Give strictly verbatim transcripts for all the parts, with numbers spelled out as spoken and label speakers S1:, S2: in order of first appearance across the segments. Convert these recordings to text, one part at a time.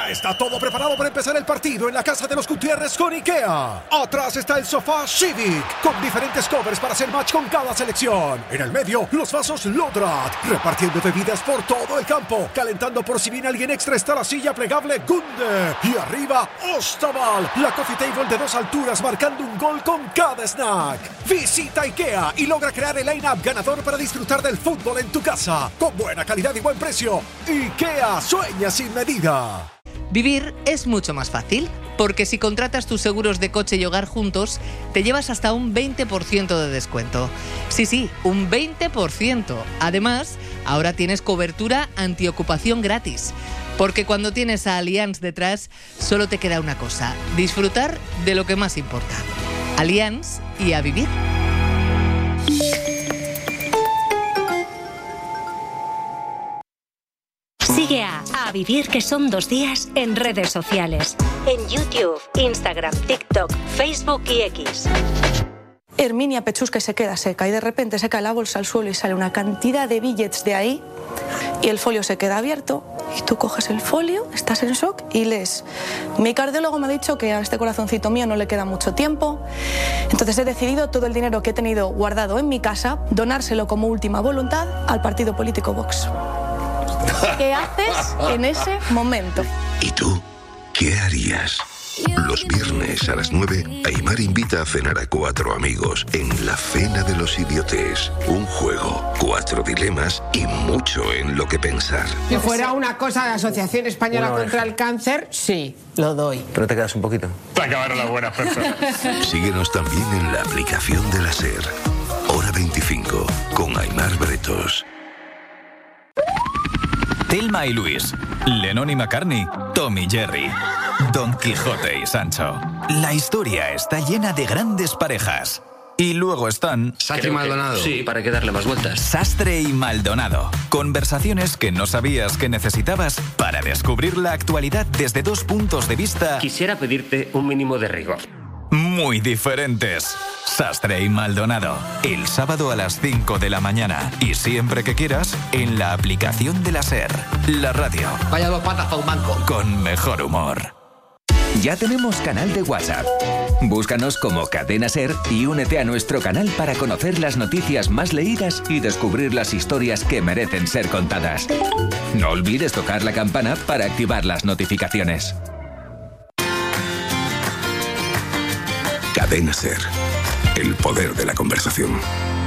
S1: Ya está todo preparado para empezar el partido en la casa de los Gutiérrez con IKEA. Atrás está el sofá Civic, con diferentes covers para hacer match con cada selección. En el medio, los vasos Lodrat, repartiendo bebidas por todo el campo. Calentando por si viene alguien extra está la silla plegable Gunde. Y arriba, Ostaval, la coffee table de dos alturas marcando un gol con cada snack. Visita IKEA y logra crear el line-up ganador para disfrutar del fútbol en tu casa. Con buena calidad y buen precio. IKEA, sueña sin medida.
S2: Vivir es mucho más fácil, porque si contratas tus seguros de coche y hogar juntos, te llevas hasta un veinte por ciento de descuento. Sí, sí, un veinte por ciento. Además, ahora tienes cobertura antiocupación gratis. Porque cuando tienes a Allianz detrás, solo te queda una cosa: disfrutar de lo que más importa. Allianz y a vivir.
S3: Sigue a A Vivir, que son dos días, en redes sociales. En YouTube, Instagram, TikTok, Facebook y X.
S4: Herminia Pechusca se queda seca y de repente se cae la bolsa al suelo y sale una cantidad de billets de ahí y el folio se queda abierto y tú coges el folio, estás en shock y lees: mi cardiólogo me ha dicho que a este corazoncito mío no le queda mucho tiempo, entonces he decidido todo el dinero que he tenido guardado en mi casa donárselo como última voluntad al partido político Vox. ¿Qué haces en ese momento?
S5: ¿Y tú qué harías? Los viernes a las nueve, Aimar invita a cenar a cuatro amigos en La Cena de los Idiotes. Un juego, cuatro dilemas y mucho en lo que pensar.
S6: Si fuera una cosa de Asociación Española
S7: Una
S6: contra el Cáncer, sí, lo doy.
S7: Pero te quedas un poquito.
S8: Se acabaron las buenas personas.
S5: Síguenos también en la aplicación de la SER. Hora veinticinco, con Aimar Bretos.
S9: Thelma y Luis, Lennon y McCartney, Tom y Jerry, Don Quijote y Sancho. La historia está llena de grandes parejas. Y luego están...
S7: Sastre y Maldonado. Sí, para que darle más vueltas.
S9: Sastre y Maldonado. Conversaciones que no sabías que necesitabas para descubrir la actualidad desde dos puntos de vista...
S7: Quisiera pedirte un mínimo de rigor.
S9: Muy diferentes. Sastre y Maldonado. El sábado a las cinco de la mañana. Y siempre que quieras, en la aplicación de la SER. La radio.
S7: Vaya dos patas para un banco.
S9: Con mejor humor.
S10: Ya tenemos canal de WhatsApp. Búscanos como Cadena SER y únete a nuestro canal para conocer las noticias más leídas y descubrir las historias que merecen ser contadas. No olvides tocar la campana para activar las notificaciones.
S5: Cadena SER. El poder de la conversación.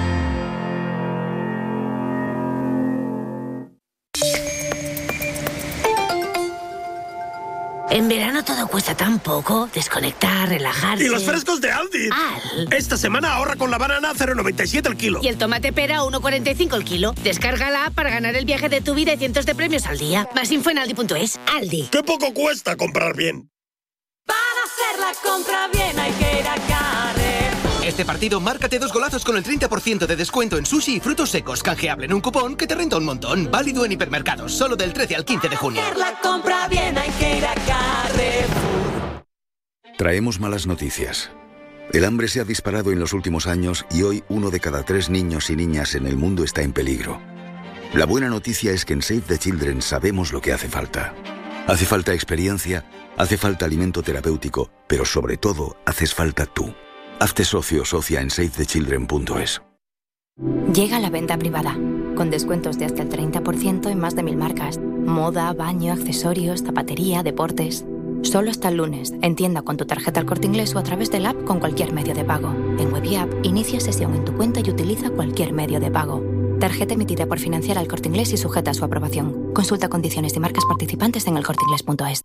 S3: En verano todo cuesta tan poco. Desconectar, relajarse.
S1: ¡Y los frescos de Aldi!
S3: Al.
S1: Esta semana ahorra con la banana a cero coma noventa y siete el kilo.
S3: Y el tomate pera a uno coma cuarenta y cinco el kilo. Descarga la app para ganar el viaje de tu vida y cientos de premios al día. Más info en aldi punto es. Aldi.
S1: ¡Qué poco cuesta comprar bien!
S11: Para hacer la compra bien hay que ir a Carrefour.
S12: Este partido, márcate dos golazos con el treinta por ciento de descuento en sushi y frutos secos. Canjeable en un cupón que te renta un montón. Válido en hipermercados, solo del trece al quince de junio.
S11: Para hacer la compra bien hay que ir a Carrefour.
S5: Traemos malas noticias. El hambre se ha disparado en los últimos años y hoy uno de cada tres niños y niñas en el mundo está en peligro. La buena noticia es que en Save the Children sabemos lo que hace falta. Hace falta experiencia, hace falta alimento terapéutico, pero sobre todo haces falta tú. Hazte socio o socia en save the children punto es.
S13: Llega la venta privada, con descuentos de hasta el treinta por ciento en más de mil marcas. Moda, baño, accesorios, zapatería, deportes. Solo hasta el lunes, en tienda con tu tarjeta El Corte Inglés o a través del app con cualquier medio de pago. En web y app, inicia sesión en tu cuenta y utiliza cualquier medio de pago. Tarjeta emitida por Financiera El Corte Inglés y sujeta a su aprobación. Consulta condiciones y marcas participantes en el corte inglés punto es.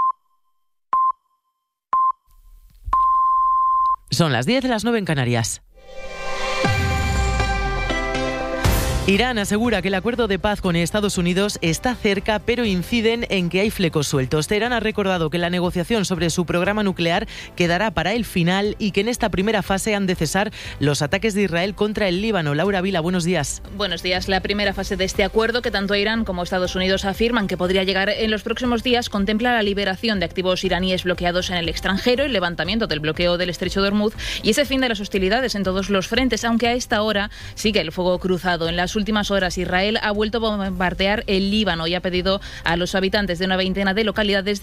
S14: Son las diez de las nueve en Canarias. Irán asegura que el acuerdo de paz con Estados Unidos está cerca, pero inciden en que hay flecos sueltos. Teherán ha recordado que la negociación sobre su programa nuclear quedará para el final y que en esta primera fase han de cesar los ataques de Israel contra el Líbano. Laura Vila, buenos días.
S15: Buenos días. La primera fase de este acuerdo, que tanto Irán como Estados Unidos afirman que podría llegar en los próximos días, contempla la liberación de activos iraníes bloqueados en el extranjero, el levantamiento del bloqueo del estrecho de Hormuz y ese fin de las hostilidades en todos los frentes, aunque a esta hora sigue el fuego cruzado. En las últimas horas Israel ha vuelto a bombardear el Líbano y ha pedido a los habitantes de una veintena de localidades